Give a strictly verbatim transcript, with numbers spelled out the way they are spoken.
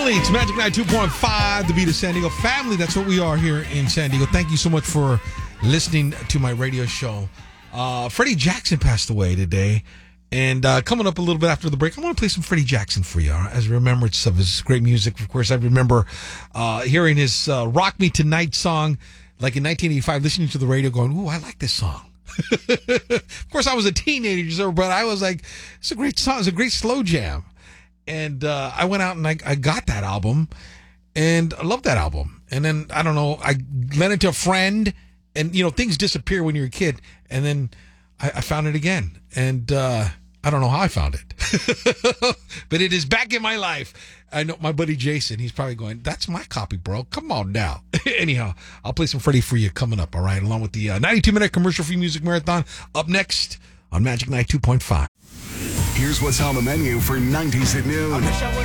Family, it's Magic Night two point five, the beat of San Diego. Family, that's what we are here in San Diego. Thank you so much for listening to my radio show. Uh, Freddie Jackson passed away today. And uh, coming up a little bit after the break, I want to play some Freddie Jackson for you uh, as a remembrance of his great music. Of course, I remember uh, hearing his uh, Rock Me Tonight song, like in nineteen eighty-five, listening to the radio going, ooh, I like this song. Of course, I was a teenager, but I was like, it's a great song. It's a great slow jam. And uh, I went out and I, I got that album, and I loved that album. And then, I don't know, I lent it to a friend, and, you know, things disappear when you're a kid. And then I, I found it again. And uh, I don't know how I found it. But it is back in my life. I know my buddy Jason, he's probably going, that's my copy, bro. Come on now. Anyhow, I'll play some Freddie for you coming up, all right, along with the uh, ninety-two minute commercial-free music marathon up next on Magic Night two point five. Here's what's on the menu for nineties at noon.